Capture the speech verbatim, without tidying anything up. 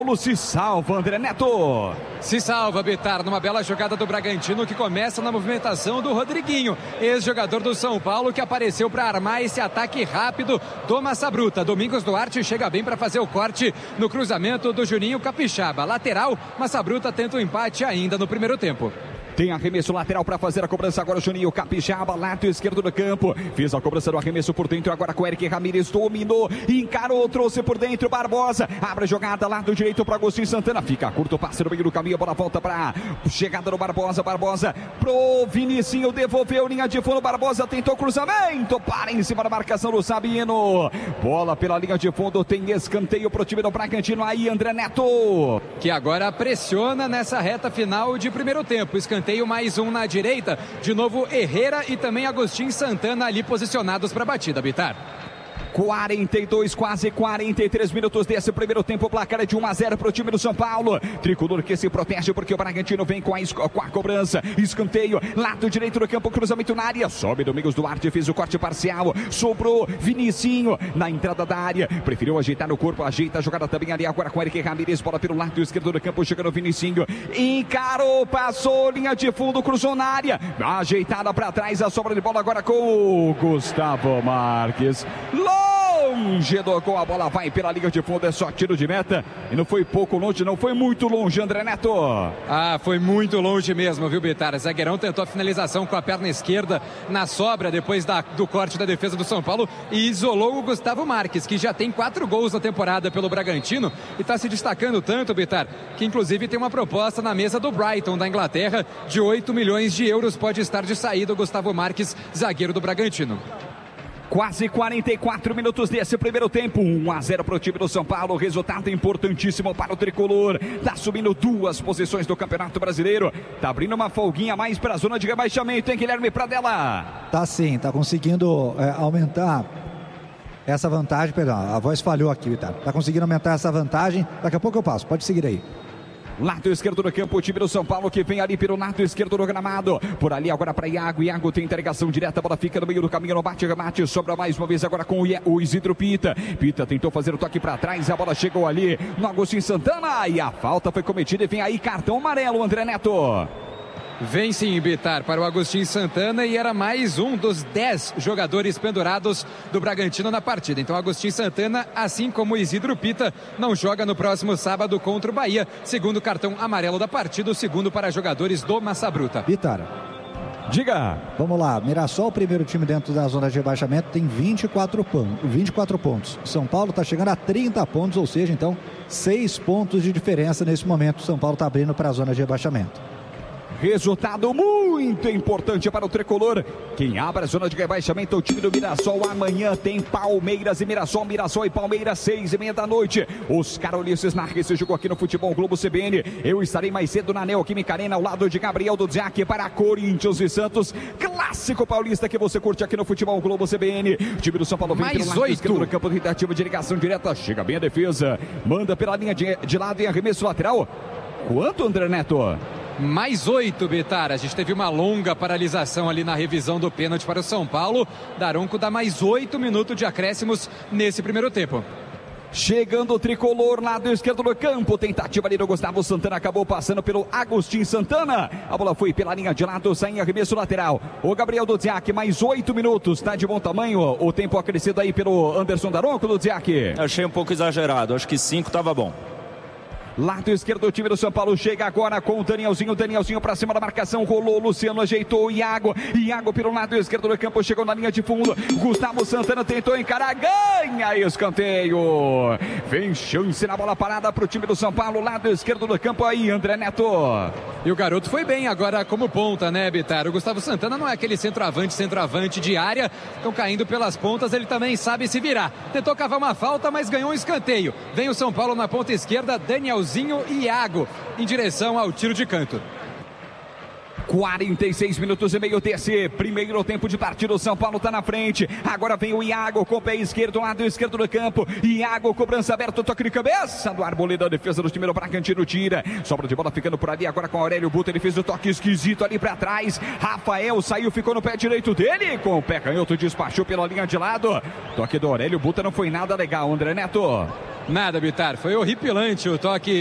Se salva, André Neto. Se salva, Bitar, numa bela jogada do Bragantino que começa na movimentação do Rodriguinho, ex-jogador do São Paulo, que apareceu para armar esse ataque rápido do Massa Bruta. Domingos Duarte chega bem para fazer o corte no cruzamento do Juninho Capixaba. Lateral, Massa Bruta tenta o empate ainda no primeiro tempo. Tem arremesso lateral para fazer a cobrança agora o Juninho Capixaba, lado esquerdo do campo. Fez a cobrança do arremesso por dentro agora com o Eric Ramírez, dominou, encarou, trouxe por dentro Barbosa. Abre a jogada, lado direito para Agostinho Santana. Fica curto o passe no meio do caminho, a bola volta para chegada do Barbosa. Barbosa pro Vinicinho, devolveu linha de fundo. Barbosa tentou cruzamento, para em cima da marcação do Sabino. Bola pela linha de fundo, tem escanteio pro time do Bragantino. Aí André Neto, que agora pressiona nessa reta final de primeiro tempo. Escanteio mais um na direita, de novo Herrera e também Agostinho Santana ali posicionados para a batida, Bitar. quarenta e dois, quase quarenta e três minutos desse primeiro tempo, o placar é de um a zero para o time do São Paulo. Tricolor que se protege porque o Bragantino vem com a, com a cobrança. Escanteio, lado direito do campo, cruzamento na área. Sobe Domingos Duarte, fez o corte parcial. Sobrou Vinicinho na entrada da área. Preferiu ajeitar o corpo, ajeita a jogada também ali agora com Eric Ramírez. Bola pelo lado esquerdo do campo, chegando o Vinicinho. Encarou, passou, linha de fundo, cruzou na área. Ajeitada para trás, a sobra de bola agora com o Gustavo Marques. Longe com a bola, vai pela linha de fundo, é só tiro de meta. E não foi pouco longe, não foi muito longe, André Neto. Ah, foi muito longe mesmo, viu, Bitar? Zagueirão tentou a finalização com a perna esquerda na sobra, depois da, do corte da defesa do São Paulo, e isolou o Gustavo Marques, que já tem quatro gols na temporada pelo Bragantino e está se destacando tanto, Bitar, que inclusive tem uma proposta na mesa do Brighton da Inglaterra de oito milhões de euros. Pode estar de saída o Gustavo Marques, zagueiro do Bragantino. Quase quarenta e quatro minutos desse primeiro tempo, um a zero para o time do São Paulo, resultado importantíssimo para o Tricolor, tá subindo duas posições do Campeonato Brasileiro, tá abrindo uma folguinha mais para a zona de rebaixamento, hein, Guilherme Pradella? Tá sim, tá conseguindo é, aumentar essa vantagem, perdão, a voz falhou aqui, tá? Tá conseguindo aumentar essa vantagem, daqui a pouco eu passo, pode seguir aí. Lado esquerdo do campo, o time do São Paulo que vem ali pelo lado esquerdo do gramado. Por ali agora para Iago. Iago tem interligação direta, a bola fica no meio do caminho, no bate-remate. Sobra mais uma vez agora com o Isidro Pita. Pita tentou fazer o toque para trás, a bola chegou ali no Agostinho Santana e a falta foi cometida e vem aí cartão amarelo, André Neto. Vem sim, Bitar, para o Agostinho Santana e era mais um dos dez jogadores pendurados do Bragantino na partida. Então Agostinho Santana, assim como Isidro Pita, não joga no próximo sábado contra o Bahia. Segundo cartão amarelo da partida, o segundo para jogadores do Massa Bruta. Bitar, diga. Vamos lá, Mirassol, o primeiro time dentro da zona de rebaixamento, tem vinte e quatro pontos. São Paulo está chegando a trinta pontos, ou seja, então, seis pontos de diferença nesse momento. São Paulo está abrindo para a zona de rebaixamento. Resultado muito importante para o Tricolor. Quem abre a zona de rebaixamento é o time do Mirassol. Amanhã tem Palmeiras e Mirassol. Mirassol e Palmeiras, seis e meia da noite. Os Carolices narram esse jogo aqui no Futebol Globo C B N. Eu estarei mais cedo na Neoquímica Arena ao lado de Gabriel Dudziak para Corinthians e Santos. Clássico paulista que você curte aqui no Futebol Globo C B N. O time do São Paulo vem mais pelo lado oito. esquerdo do campo, tentativa de ligação direta. Chega bem a defesa. Manda pela linha de, de lado em arremesso lateral. Quanto, André Neto? Mais oito, Bitar. A gente teve uma longa paralisação ali na revisão do pênalti para o São Paulo. Daronco dá mais oito minutos de acréscimos nesse primeiro tempo. Chegando o Tricolor, lado esquerdo do campo. Tentativa ali do Gustavo Santana, acabou passando pelo Agostinho Santana. A bola foi pela linha de lado, sai em arremesso lateral. O Gabriel Dudziak, mais oito minutos, tá de bom tamanho. O tempo acrescido aí pelo Anderson Daronco, Dudziak. Achei um pouco exagerado, acho que cinco tava bom. Lado esquerdo do time do São Paulo chega agora com o Danielzinho, Danielzinho pra cima da marcação, rolou, Luciano ajeitou, Iago, Iago pelo lado esquerdo do campo, chegou na linha de fundo, Gustavo Santana tentou encarar, ganha escanteio, vem chance na bola parada pro time do São Paulo, lado esquerdo do campo aí, André Neto. E o garoto foi bem agora como ponta, né, Bitar? O Gustavo Santana não é aquele centroavante, centroavante de área, estão caindo pelas pontas, ele também sabe se virar, tentou cavar uma falta, mas ganhou um escanteio, vem o São Paulo na ponta esquerda, Daniel e Iago em direção ao tiro de canto. quarenta e seis minutos e meio desse primeiro tempo de partida. O São Paulo está na frente. Agora vem o Iago com o pé esquerdo, lado esquerdo do campo. Iago, cobrança aberta, toque de cabeça do Arboleda. A defesa do time do Bragantino tira. Sobra de bola ficando por ali. Agora com o Aurélio Buta. Ele fez o toque esquisito ali para trás. Rafael saiu, ficou no pé direito dele. Com o pé canhoto, despachou pela linha de lado. Toque do Aurélio Buta não foi nada legal, André Neto. Nada, Bitar. Foi horripilante o toque